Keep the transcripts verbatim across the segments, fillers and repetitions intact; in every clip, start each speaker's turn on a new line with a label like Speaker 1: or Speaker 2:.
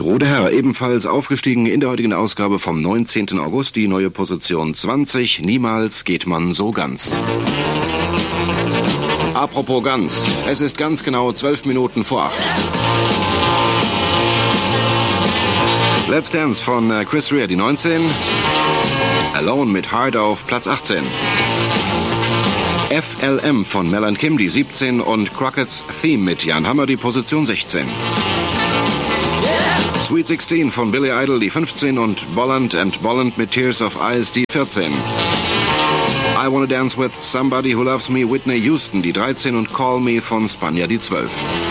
Speaker 1: Rode Herr, ebenfalls aufgestiegen in der heutigen Ausgabe vom neunzehnten August, die neue Position zwanzig. Niemals geht man so ganz. Apropos ganz, es ist ganz genau zwölf Minuten vor acht. Let's Dance von Chris Rea, die neunzehn. Alone mit Heart auf Platz achtzehn. F L M von Mel and Kim, die siebzehn. Und Crockett's Theme mit Jan Hammer, die Position sechzehn. Sweet sixteen von Billy Idol, die fünfzehn. Und Bolland and Bolland mit Tears of Ice, die vierzehn. I Wanna Dance with Somebody Who Loves Me, Whitney Houston, die dreizehn. Und Call Me von Spanja, die zwölf.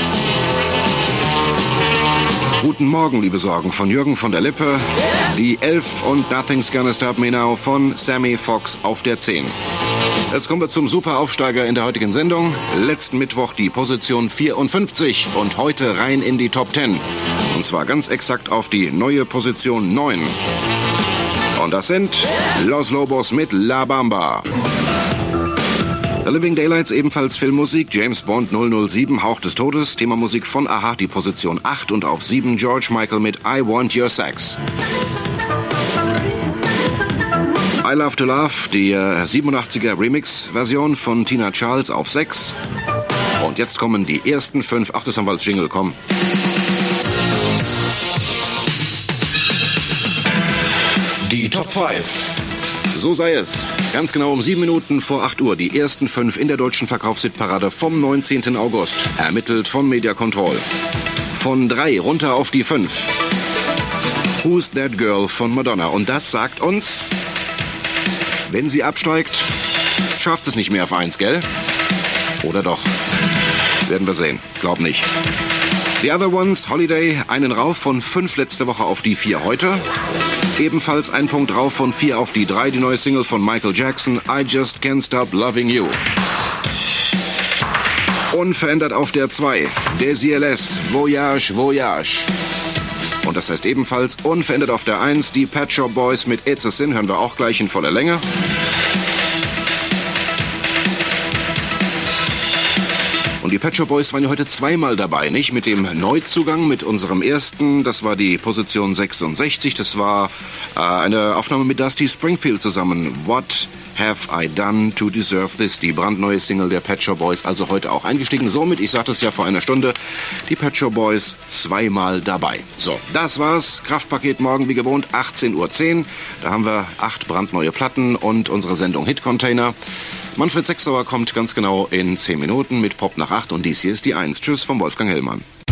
Speaker 1: Guten Morgen, liebe Sorgen, von Jürgen von der Lippe, die elf. Und Nothing's Gonna Stop Me Now von Sammy Fox auf der zehn. Jetzt kommen wir zum Superaufsteiger in der heutigen Sendung. Letzten Mittwoch die Position vierundfünfzig und heute rein in die Top zehn. Und zwar ganz exakt auf die neue Position neun. Und das sind Los Lobos mit La Bamba. The Living Daylights, ebenfalls Filmmusik. James Bond null null sieben, Hauch des Todes. Themamusik von Aha, die Position acht. Und auf sieben George Michael mit I Want Your Sex. I Love to Love, die äh, siebenundachtziger Remix-Version von Tina Charles auf sechs. Und jetzt kommen die ersten fünf. Ach, das haben wir als Jingle, komm. Die Top fünf. So sei es. Ganz genau um sieben Minuten vor acht Uhr. Die ersten fünf in der deutschen Verkaufshitparade vom neunzehnten August. Ermittelt von Media Control. Von drei runter auf die fünf. Who's That Girl von Madonna. Und das sagt uns, wenn sie absteigt, schafft es nicht mehr auf eins, gell? Oder doch? Werden wir sehen. Glaub nicht. The Other Ones, Holiday, einen rauf von fünf letzte Woche auf die vier heute. Ebenfalls ein Punkt rauf von vier auf die drei, die neue Single von Michael Jackson, I Just Can't Stop Loving You. Unverändert auf der zwei, Desi L S, Voyage, Voyage. Und das heißt ebenfalls unverändert auf der eins, die Pet Shop Boys mit It's a Sin, hören wir auch gleich in voller Länge. Und die Pet Shop Boys waren ja heute zweimal dabei, nicht? Mit dem Neuzugang, mit unserem ersten, das war die Position sechsundsechzig, das war äh, eine Aufnahme mit Dusty Springfield zusammen. What Have I Done to Deserve This? Die brandneue Single der Pet Shop Boys, also heute auch eingestiegen. Somit, ich sagte es ja vor einer Stunde, die Pet Shop Boys zweimal dabei. So, das war's. Kraftpaket morgen wie gewohnt, achtzehn Uhr zehn. Da haben wir acht brandneue Platten und unsere Sendung Hit Container. Manfred Sechsauer kommt ganz genau in zehn Minuten mit Pop nach acht und dies hier ist die eins. Tschüss vom Wolfgang Hellmann.